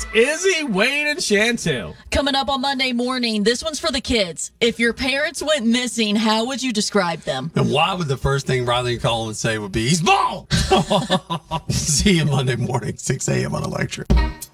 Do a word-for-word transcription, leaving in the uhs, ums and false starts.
Izzy, Wayne, and Chantel. Coming up on Monday morning, this one's for the kids. If your parents went missing, how would you describe them? And why would the first thing Riley call him and say would be, he's bald? See you Monday morning, six a.m. on Electric.